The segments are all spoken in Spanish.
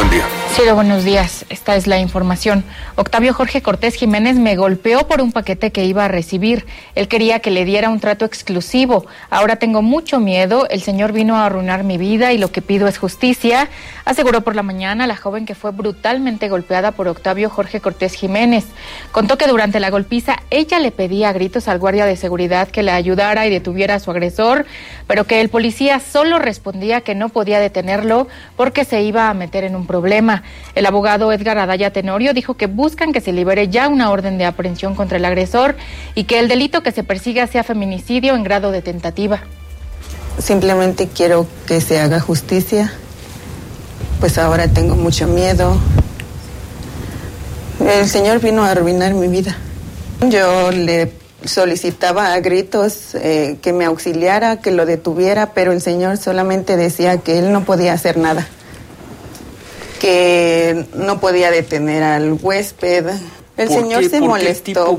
buen día. Ciro, buenos días. Esta es la información. Octavio Jorge Cortés Jiménez me golpeó por un paquete que iba a recibir. Él quería que le diera un trato exclusivo. Ahora tengo mucho miedo. El señor vino a arruinar mi vida y lo que pido es justicia, aseguró por la mañana la joven que fue brutalmente golpeada por Octavio Jorge Cortés Jiménez. Contó que durante la golpiza ella le pedía a gritos al guardia de seguridad que la ayudara y detuviera a su agresor, pero que el policía solo respondía que no podía detenerlo porque se iba a meter en un problema. El abogado Edgar Adaya Tenorio dijo que buscan que se libere ya una orden de aprehensión contra el agresor y que el delito que se persiga sea feminicidio en grado de tentativa. Simplemente quiero que se haga justicia, pues ahora tengo mucho miedo. El señor vino a arruinar mi vida. Yo le solicitaba a gritos que me auxiliara, que lo detuviera, pero el señor solamente decía que él no podía hacer nada, que no podía detener al huésped. El señor se molestó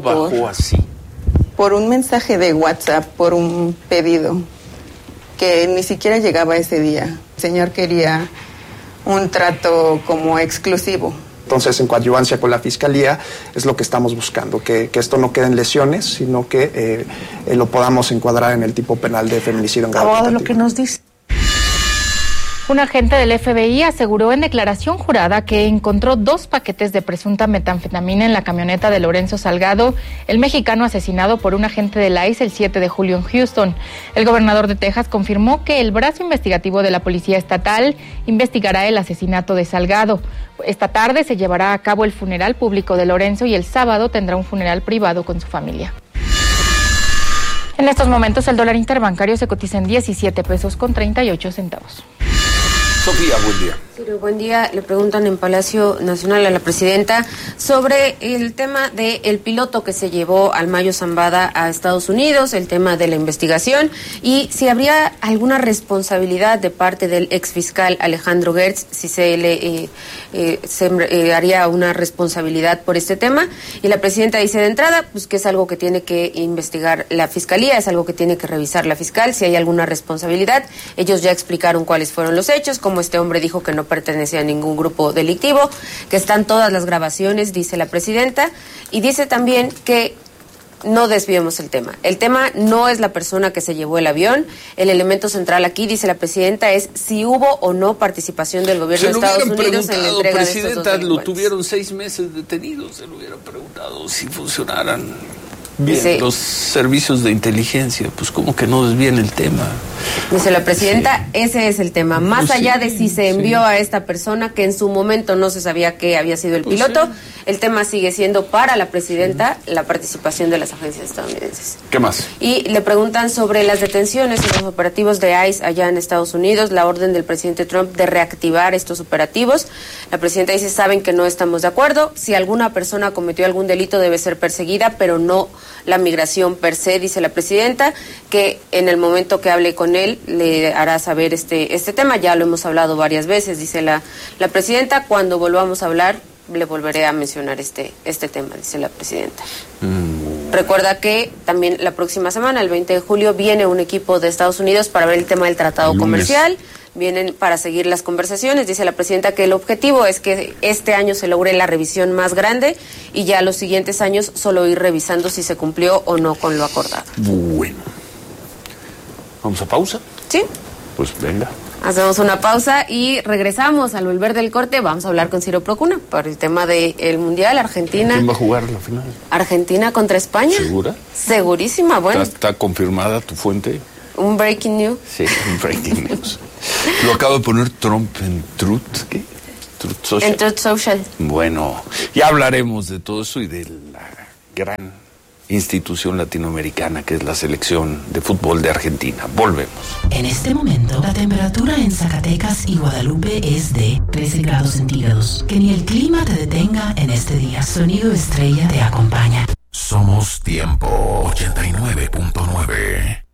por un mensaje de WhatsApp, por un pedido que ni siquiera llegaba ese día. El señor quería un trato como exclusivo. Entonces, en coadyuvancia con la Fiscalía, es lo que estamos buscando, que esto no quede en lesiones, sino que lo podamos encuadrar en el tipo penal de feminicidio en grado de tentativa. Lo que nos dice. Un agente del FBI aseguró en declaración jurada que encontró 2 paquetes de presunta metanfetamina en la camioneta de Lorenzo Salgado, el mexicano asesinado por un agente de la ICE el 7 de julio en Houston. El gobernador de Texas confirmó que el brazo investigativo de la Policía Estatal investigará el asesinato de Salgado. Esta tarde se llevará a cabo el funeral público de Lorenzo y el sábado tendrá un funeral privado con su familia. En estos momentos el dólar interbancario se cotiza en 17 pesos con 38 centavos. Sofía, buen día. Ciro, buen día. Le preguntan en Palacio Nacional a la presidenta sobre el tema del piloto que se llevó al Mayo Zambada a Estados Unidos, el tema de la investigación y si habría alguna responsabilidad de parte del exfiscal Alejandro Gertz, si se le haría una responsabilidad por este tema. Y la presidenta dice de entrada pues que es algo que tiene que investigar la Fiscalía, es algo que tiene que revisar la fiscal, si hay alguna responsabilidad. Ellos ya explicaron cuáles fueron los hechos, como este hombre dijo que no pertenecía a ningún grupo delictivo, que están todas las grabaciones, dice la presidenta, y dice también que no desviemos el tema. El tema no es la persona que se llevó el avión, el elemento central aquí, dice la presidenta, es si hubo o no participación del gobierno de Estados Unidos en la entrega de estos 2 delincuentes. Lo tuvieron 6 meses detenido, se lo hubieran preguntado si funcionaran bien los servicios de inteligencia, pues como que no desvíen el tema. Dice la presidenta, ese es el tema, más allá de si se envió a esta persona, que en su momento no se sabía que había sido el piloto, el tema sigue siendo para la presidenta la participación de las agencias estadounidenses. ¿Qué más? Y le preguntan sobre las detenciones y los operativos de ICE allá en Estados Unidos, la orden del presidente Trump de reactivar estos operativos. La presidenta dice, saben que no estamos de acuerdo, si alguna persona cometió algún delito debe ser perseguida, pero no la migración per se, dice la presidenta, que en el momento que hable con él le hará saber este tema, ya lo hemos hablado varias veces, dice la presidenta, cuando volvamos a hablar le volveré a mencionar este tema, dice la presidenta. Recuerda que también la próxima semana, el 20 de julio, viene un equipo de Estados Unidos para ver el tema del tratado comercial. Vienen para seguir las conversaciones. Dice la presidenta que el objetivo es que este año se logre la revisión más grande y ya los siguientes años solo ir revisando si se cumplió o no con lo acordado. Bueno. ¿Vamos a pausa? Sí. Pues venga. Hacemos una pausa y regresamos. Al volver del corte vamos a hablar con Ciro Procuna por el tema del Mundial. Argentina. ¿Quién va a jugar la final? Argentina contra España. ¿Segura? Segurísima, bueno. ¿Está confirmada tu fuente? Un breaking news. Sí, un breaking news. Lo acaba de poner Trump en Truth, ¿qué? Truth Social. En Truth Social. Bueno, ya hablaremos de todo eso y de la gran institución latinoamericana que es la selección de fútbol de Argentina. Volvemos. En este momento, la temperatura en Zacatecas y Guadalupe es de 13 grados centígrados. Que ni el clima te detenga en este día. Sonido Estrella te acompaña. Somos Tiempo 89.9.